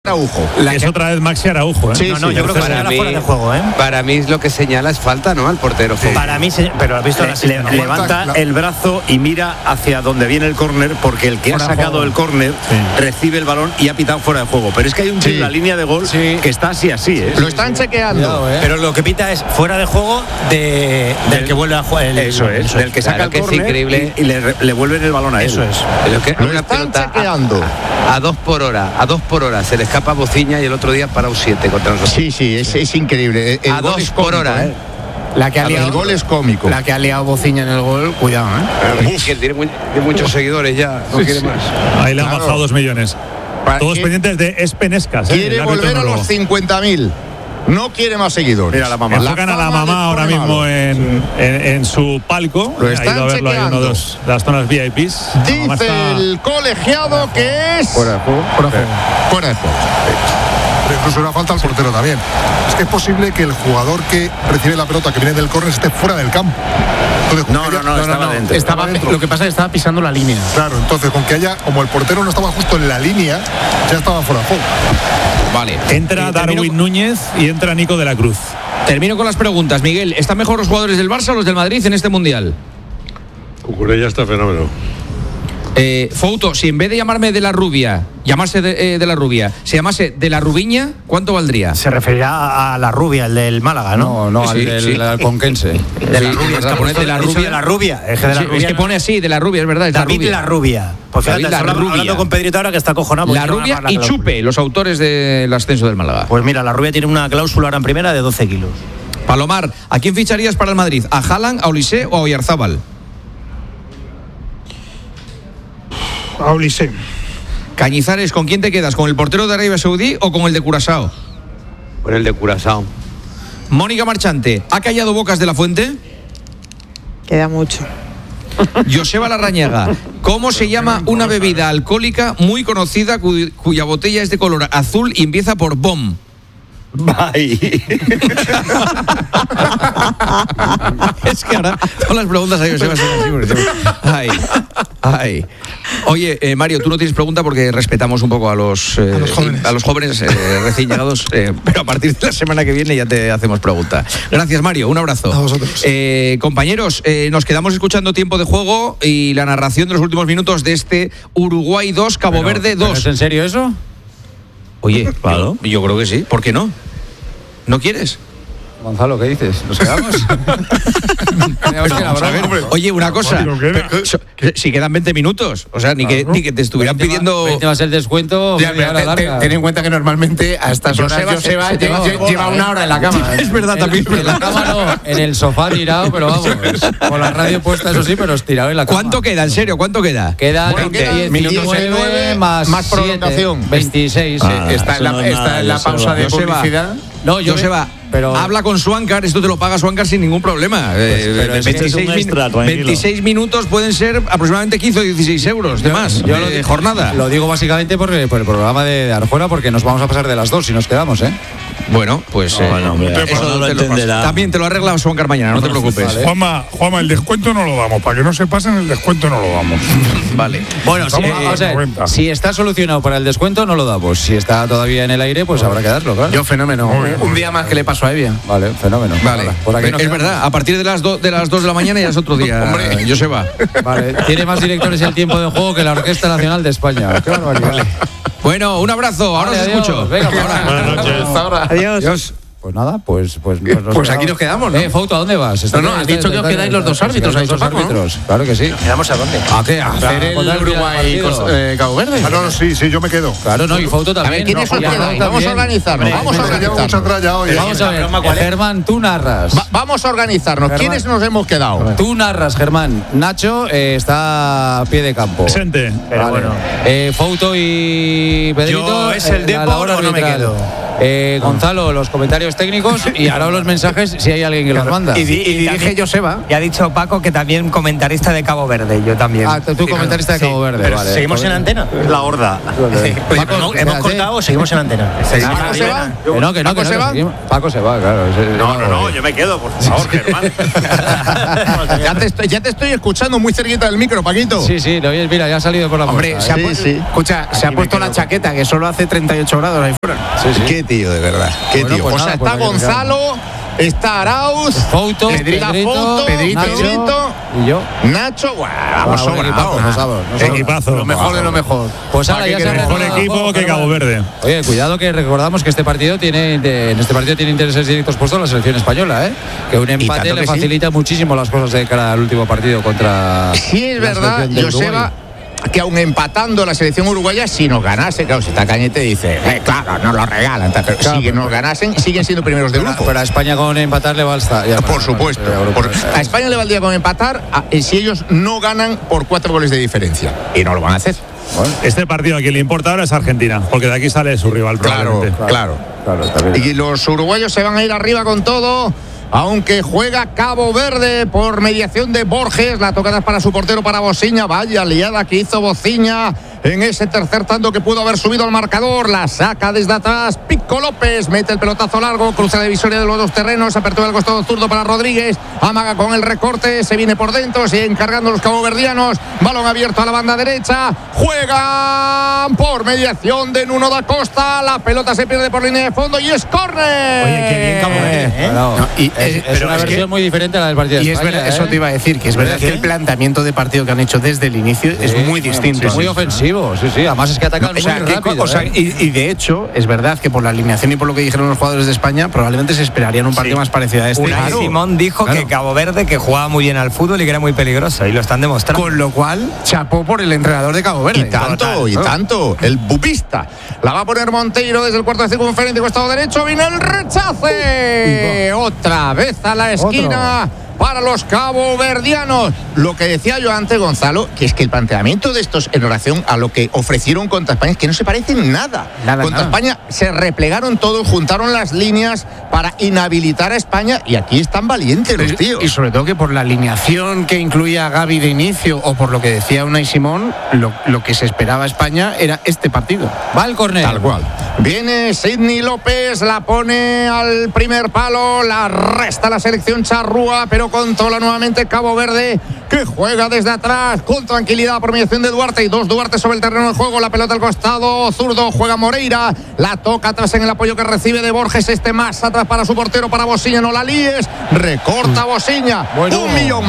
Araujo. Es otra vez Maxi Araujo, ¿eh? Sí, no, yo creo que será fuera de juego, ¿eh? Para mí lo que señala es falta, ¿no? Al portero. Sí. Para mí, pero has visto, levanta el brazo y mira hacia donde viene el córner, porque el que ha sacado el córner recibe el balón y ha pitado fuera de juego. Pero es que hay un en la línea de gol que está así, ¿eh? Lo están chequeando. Cuidado, pero lo que pita es fuera de juego del que vuelve a jugar. Eso es, del que saca el córner, es increíble. y le vuelven el balón a él. Eso es. Lo están chequeando. A 2 por hora. Se le escapa a Bociña y el otro día para un 7 contra nosotros. Sí, es increíble. A 2 por hora, ¿eh? El gol es cómico. La que ha liado Bociña en el gol, cuidado, ¿eh? Que tiene muchos seguidores ya, no quiere más. Ahí le han bajado 2 millones. Todos pendientes de Espenescas. Quiere volver a los 50.000. No quiere más seguidores. Mira la mamá. Enfocan a la mamá ahora mismo en su palco. Lo Ha están ido a verlo ahí en chequeando. una de las zonas VIPs. Dice el colegiado que es Fuera de juego. Fuera de juego. Pero incluso una falta al portero también. Es que es posible que el jugador que recibe la pelota que viene del córner esté fuera del campo. Entonces, No, estaba dentro. Lo que pasa es que estaba pisando la línea. Claro, entonces con que haya, como el portero no estaba justo en la línea, ya estaba fuera de juego. Vale. Entra Darwin Núñez y entra Nico de la Cruz. Termino con las preguntas. Miguel, ¿están mejor los jugadores del Barça o los del Madrid en este Mundial? Cucurella está fenómeno. Fouto, si en vez de llamarme de la Rubia, llamarse de la Rubia, se llamase de la Rubiña, ¿cuánto valdría? Se referirá a la Rubia, el del Málaga, ¿no? No, al del Alconquense. De la Rubia, está pone de la Rubia. De la Rubia. Es que pone así, de la Rubia, es verdad. Es David de la Rubia. Pues fíjate, hablando con Pedrito ahora que está acojonado. La Rubia y Chupe, los autores del ascenso del Málaga. Pues mira, la Rubia tiene una cláusula ahora en primera de 12 kilos. Palomar, ¿a quién ficharías para el Madrid? ¿A Haaland, a Olise o a Oyarzábal? A Olise. Cañizares, ¿con quién te quedas? ¿Con el portero de Arabia Saudí o con el de Curazao? Con el de Curazao. Mónica Marchante, ¿ha callado bocas de la Fuente? Queda mucho. Joseba Larrañaga, ¿cómo se llama una bebida alcohólica muy conocida cuya botella es de color azul y empieza por BOM? Bye. Es que ahora todas las preguntas a Joseba son así. Ay. Oye, Mario, tú no tienes pregunta porque respetamos un poco a los jóvenes recién llegados, pero a partir de la semana que viene ya te hacemos pregunta. Gracias, Mario, un abrazo. A vosotros. Compañeros, nos quedamos escuchando tiempo de juego y la narración de los últimos minutos de este Uruguay 2, Cabo Verde 2. ¿Es en serio eso? Oye, claro. Yo creo que sí. ¿Por qué no? ¿No quieres? Gonzalo, ¿qué dices? ¿Nos quedamos? Oye, una cosa. Si quedan 20 minutos. O sea, ni que te estuvieran pidiendo. 20 va a ser el descuento. Ten en cuenta que normalmente a estas horas Joseba lleva una hora en la cama. Es verdad, también. En la cama no, en el sofá tirado, pero vamos. Con la radio puesta, eso sí, pero estirado en la cama. ¿Cuánto queda? En serio, ¿cuánto queda? Queda 19 más prolongación. 26. Está en la pausa de publicidad. No, Joseba, pero habla con Swankar, esto te lo paga Swankar sin ningún problema. Pero 26 minutos pueden ser aproximadamente 15 o 16 euros de más de jornada. Lo digo básicamente por el programa de Arjona, porque nos vamos a pasar de las 2 si nos quedamos, ¿eh? Bueno, pues también te lo arregla Swankar mañana, no te preocupes. Vale. Juanma, el descuento no lo damos. Para que no se pasen, el descuento no lo damos. Vale. Bueno, si está solucionado para el descuento, no lo damos. Si está todavía en el aire, pues habrá que darlo, claro. Yo, fenómeno. Un día más que le paso a Evia. Vale, fenómeno. Vale. Por aquí es verdad, a partir de las 2 de la mañana ya es otro día. Hombre, Joseba. Vale. Tiene más directores el tiempo de juego que la Orquesta Nacional de España. Qué barbaridad. Vale. Bueno, un abrazo. Ahora os escucho. Venga, Buenas noches. hasta ahora. Adiós. Pues nada, pues aquí nos quedamos, ¿no? Fouto, ¿a dónde vas? No, has dicho que os quedáis los dos árbitros, ha dicho Paco, ¿no? Claro que sí. ¿Quedamos a dónde? ¿A qué? ¿A hacer el Uruguay Cabo Verde? No, sí, yo me quedo. Claro, no, y Fouto también. A ver, ¿quiénes os quedan? Vamos a organizarnos. Llevo mucha tralla hoy. Vamos a ver, Germán, tú narras. Vamos a organizarnos. ¿Quiénes nos hemos quedado? Tú narras, Germán. Nacho está a pie de campo. Presente. Pero bueno. Fouto y Pedrito. Yo es el Depor o no me quedo. Gonzalo, los comentarios técnicos y ahora los mensajes si hay alguien que los manda. Y dirige Joseba. Y ha dicho Paco que también comentarista de Cabo Verde, yo también. Tú comentarista de Cabo Verde. Pero vale. ¿seguimos en antena? La horda. Paco, no, hemos cortado o seguimos en antena. ¿Paco se va? ¿Paco se va? Paco se va, claro. No, yo me quedo, por favor, Germán. Ya te estoy escuchando muy cerquita del micro, Paquito. Sí, lo oyes, mira, ya ha salido por la Hombre, puerta. Escucha, se ha puesto la chaqueta, que solo hace 38 grados ahí fuera. Qué tío, de verdad. Qué tío. Pues o sea, nada, está Gonzalo, está Arauz, Fouto, Pedrito, y yo. Nacho. Vamos sobrados. Equipazo. Lo mejor de lo mejor. Pues ahora ya se ha mejor equipo que Cabo Verde. Oye, cuidado que recordamos que en este partido tiene intereses directos puestos la selección española, que un empate le facilita muchísimo las cosas de cara al último partido contra. Sí, es verdad, Joseba, que aún empatando la selección uruguaya, si nos ganase, claro, si está Cañete dice, claro, nos lo regalan, pero claro, si nos ganasen, siguen siendo primeros de grupo. Pero a España con empatar le basta. Por supuesto. A España le valdría con empatar si ellos no ganan por 4 goles de diferencia. Y no lo van a hacer. Bueno, este partido a quien le importa ahora es Argentina, porque de aquí sale su rival probablemente. Claro. Y los uruguayos se van a ir arriba con todo. Aunque juega Cabo Verde por mediación de Borges, la tocada es para su portero, para Bociña. Vaya liada que hizo Bociña en ese tercer tanto que pudo haber subido al marcador. La saca desde atrás Pico López, mete el pelotazo largo, cruza la divisoria de los dos terrenos, apertura del costado zurdo para Rodríguez, amaga con el recorte, se viene por dentro, siguen cargando los caboverdianos, balón abierto a la banda derecha, juegan por mediación de Nuno da Costa, la pelota se pierde por línea de fondo y es córner. Oye, qué bien Cabo Verde, es una versión muy diferente a la del partido de España. Y es verdad, eso te iba a decir, que es verdad que el planteamiento de partido que han hecho desde el inicio es muy distinto. Es muy ofensivo, sí. Además es que atacan muy rápido. Y de hecho, es verdad que por la alineación y por lo que dijeron los jugadores de España, probablemente se esperarían un partido más parecido a este. Simón dijo que Cabo Verde, que jugaba muy bien al fútbol y que era muy peligroso, y lo están demostrando. Con lo cual, chapó por el entrenador de Cabo Verde. Y tanto, el bupista. La va a poner Monteiro desde el cuarto de circunferencia, costado derecho, viene el rechace. Otra vez a la esquina para los caboverdianos. Lo que decía yo antes, Gonzalo, que es que el planteamiento de estos en relación a lo que ofrecieron contra España es que no se parecen nada. Contra España se replegaron todos, juntaron las líneas para inhabilitar a España y aquí están valientes los tíos. Y sobre todo que por la alineación que incluía a Gavi de inicio o por lo que decía Unai Simón, lo que se esperaba a España era este partido. Va el córner. Tal cual. Viene Sidney López, la pone al primer palo, la resta la selección charrúa, pero controla nuevamente Cabo Verde, que juega desde atrás con tranquilidad por mediación de Duarte, y dos Duarte sobre el terreno de juego, la pelota al costado zurdo, juega Moreira, la toca atrás en el apoyo que recibe de Borges, más atrás para su portero, para Bociña, no la líes, recorta Bociña, un millón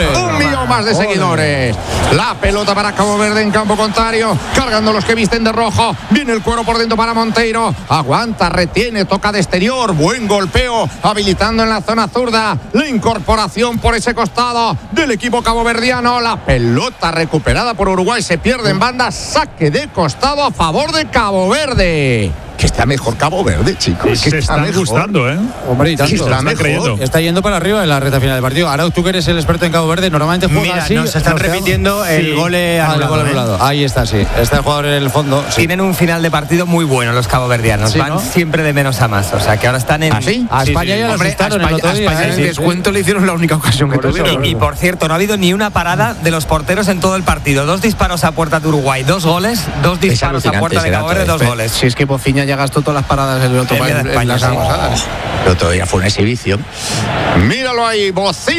más de seguidores, la pelota para Cabo Verde en campo contrario, cargando los que visten de rojo, viene el cuero por dentro para Monteiro, aguanta, retiene, toca de exterior, buen golpeo, habilitando en la zona zurda, la incorporación por ese costado del equipo caboverdiano, la pelota recuperada por Uruguay, se pierde en banda, saque de costado a favor de Cabo Verde. Que está mejor Cabo Verde, chicos. Se están gustando, Hombre, y tanto. Está yendo para arriba en la recta final del partido. Arauz, tú que eres el experto en Cabo Verde, normalmente juega así. Nos están repitiendo el gol anulado. Ahí está, sí. Está el jugador en el fondo. Sí. Tienen un final de partido muy bueno los caboverdianos. Van siempre de menos a más. O sea, que ahora están en... ¿Así? A España ya lo asustaron el otro día. A España el descuento le hicieron la única ocasión que tuvieron. Y por cierto, no ha habido ni una parada de los porteros en todo el partido. 2 disparos a puerta de Uruguay, 2 goles, 2 disparos a puerta de Cabo Verde, 2 goles. Si es que Bociña ya gastó todas las paradas del otro país en las pasadas. Pero todavía fue una exhibición. Míralo ahí,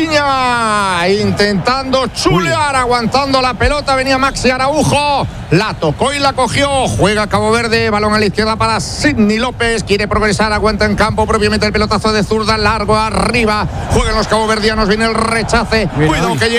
Bociña intentando chulear, aguantando la pelota, venía Maxi Araujo, la tocó y la cogió, juega Cabo Verde, balón a la izquierda para Sidney López, quiere progresar, aguanta en campo, propiamente el pelotazo de zurda, largo arriba, juegan los caboverdianos, viene el rechace, cuidado que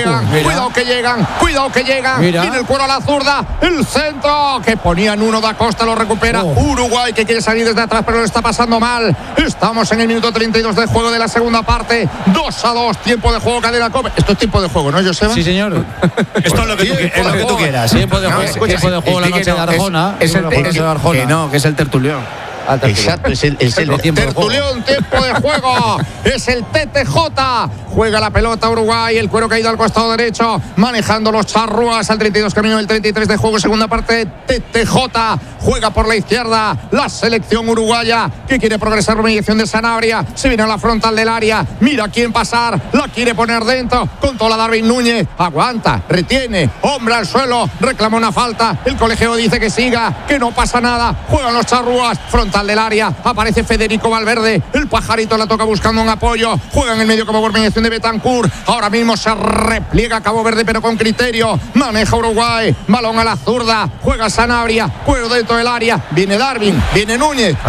llegan, viene el cuero a la zurda, el centro que ponía Nuno da Costa, lo recupera Uruguay, que quiere salir desde atrás pero lo está pasando mal. Estamos en el minuto 32 de juego de la segunda parte, 2-2, tiempo de juego, Cadena COPE. Esto es tiempo de juego, ¿no, Joseba? Sí, señor. Esto es lo que tú quieras. Tiempo de juego la noche de Arjona. Que es el tertulión. Exacto, es el tertulión, tiempo de juego. Es el TTJ. Juega la pelota Uruguay, el cuero caído al costado derecho, manejando los charrúas al 32 camino del 33 de juego, segunda parte. TTJ juega por la izquierda la selección uruguaya que quiere progresar. Mediación de Sanabria, se viene a la frontal del área, mira quién pasar, la quiere poner dentro, controla Darwin Núñez, aguanta, retiene, hombre al suelo, reclama una falta, el colegiado dice que siga, que no pasa nada, juegan los charrúas, frontal del área, aparece Federico Valverde, el pajarito la toca buscando un apoyo, juega en el medio como por mediación de Betancourt, ahora mismo se repliega Cabo Verde pero con criterio, maneja Uruguay, balón a la zurda, juega Sanabria, juego dentro del área, viene Darwin, viene Núñez,